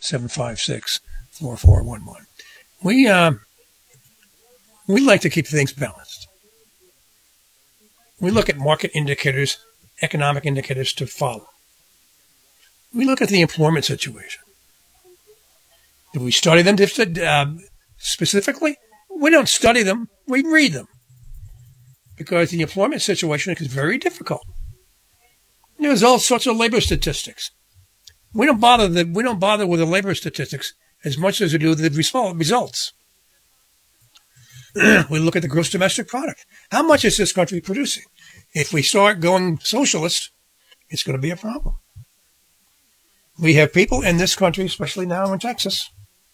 888-756-4411. We like to keep things balanced. We look at market indicators, economic indicators to follow. We look at the employment situation. Do we study them specifically? We don't study them. We read them. Because the employment situation is very difficult. There's all sorts of labor statistics. We don't bother with the labor statistics as much as we do the results. We look at the gross domestic product. How much is this country producing? If we start going socialist, it's going to be a problem. We have people in this country, especially now in Texas,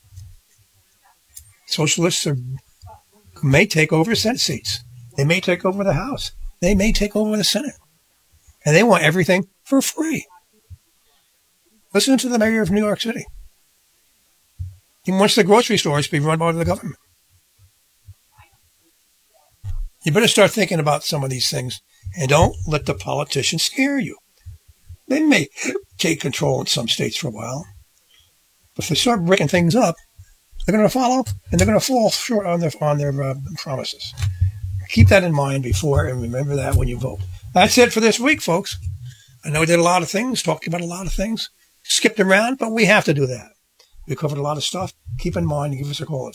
socialists may take over Senate seats. They may take over the House. They may take over the Senate. And they want everything for free. Listen to the mayor of New York City. He wants the grocery stores to be run by the government. You better start thinking about some of these things and don't let the politicians scare you. They may take control in some states for a while, but if they start breaking things up, they're going to follow and they're going to fall short on their promises. Keep that in mind before and remember that when you vote. That's it for this week, folks. I know we did a lot of things, talked about a lot of things, skipped around, but we have to do that. We covered a lot of stuff. Keep in mind, give us a call at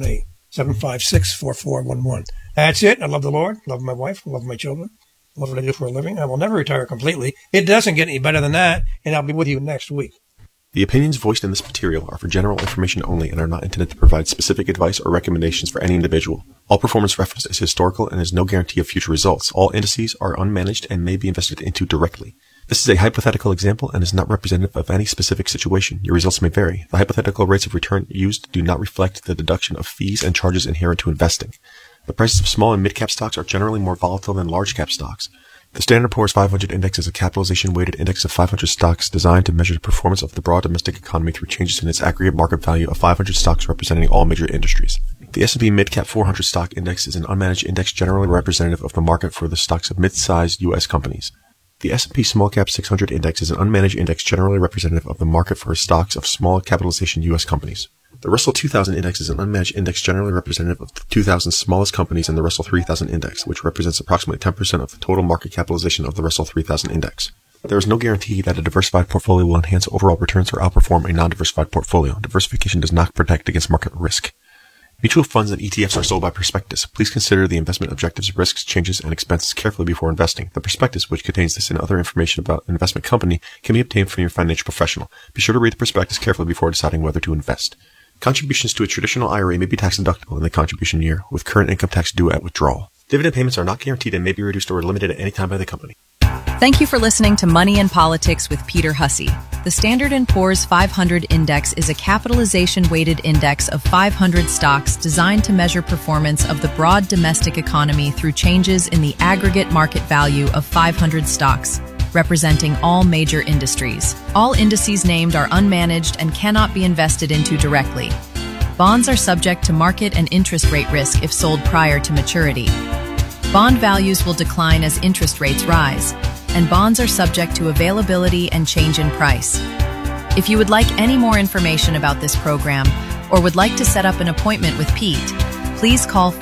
518-756-4411. That's it. I love the Lord, love my wife, love my children, love what I do for a living. I will never retire completely. It doesn't get any better than that, and I'll be with you next week. The opinions voiced in this material are for general information only and are not intended to provide specific advice or recommendations for any individual. All performance referenced is historical and is no guarantee of future results. All indices are unmanaged and may be invested into directly. This is a hypothetical example and is not representative of any specific situation. Your results may vary. The hypothetical rates of return used do not reflect the deduction of fees and charges inherent to investing. The prices of small and mid-cap stocks are generally more volatile than large-cap stocks. The Standard & Poor's 500 index is a capitalization-weighted index of 500 stocks designed to measure the performance of the broad domestic economy through changes in its aggregate market value of 500 stocks representing all major industries. The S&P Mid-Cap 400 stock index is an unmanaged index generally representative of the market for the stocks of mid-sized U.S. companies. The S&P Small Cap 600 index is an unmanaged index generally representative of the market for stocks of small capitalization U.S. companies. The Russell 2000 index is an unmanaged index generally representative of the 2,000 smallest companies in the Russell 3000 index, which represents approximately 10% of the total market capitalization of the Russell 3000 index. There is no guarantee that a diversified portfolio will enhance overall returns or outperform a non-diversified portfolio. Diversification does not protect against market risk. Mutual funds and ETFs are sold by prospectus. Please consider the investment objectives, risks, changes, and expenses carefully before investing. The prospectus, which contains this and other information about an investment company, can be obtained from your financial professional. Be sure to read the prospectus carefully before deciding whether to invest. Contributions to a traditional IRA may be tax deductible in the contribution year, with current income tax due at withdrawal. Dividend payments are not guaranteed and may be reduced or limited at any time by the company. Thank you for listening to Money and Politics with Peter Hussey. The Standard & Poor's 500 Index is a capitalization-weighted index of 500 stocks designed to measure performance of the broad domestic economy through changes in the aggregate market value of 500 stocks, representing all major industries. All indices named are unmanaged and cannot be invested into directly. Bonds are subject to market and interest rate risk if sold prior to maturity. Bond values will decline as interest rates rise, and bonds are subject to availability and change in price. If you would like any more information about this program or would like to set up an appointment with Pete, please call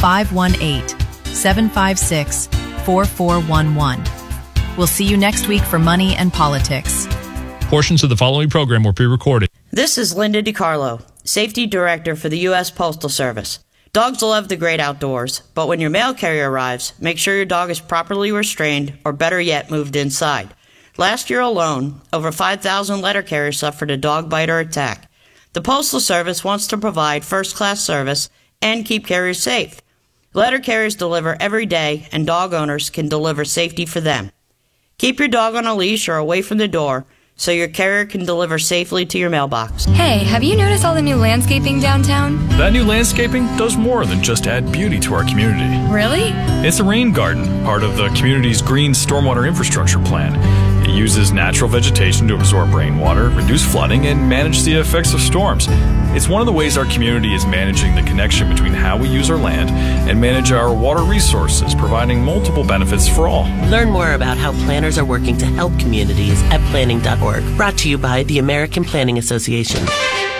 518-756-4411. We'll see you next week for Money and Politics. Portions of the following program were pre-recorded. This is Linda DiCarlo, Safety Director for the U.S. Postal Service. Dogs love the great outdoors, but when your mail carrier arrives, make sure your dog is properly restrained or better yet, moved inside. Last year alone, over 5,000 letter carriers suffered a dog bite or attack. The Postal Service wants to provide first-class service and keep carriers safe. Letter carriers deliver every day, and dog owners can deliver safety for them. Keep your dog on a leash or away from the door so your carrier can deliver safely to your mailbox. Hey, have you noticed all the new landscaping downtown? That new landscaping does more than just add beauty to our community. Really? It's a rain garden, part of the community's green stormwater infrastructure plan. It uses natural vegetation to absorb rainwater, reduce flooding, and manage the effects of storms. It's one of the ways our community is managing the connection between how we use our land and manage our water resources, providing multiple benefits for all. Learn more about how planners are working to help communities at planning.org. Brought to you by the American Planning Association.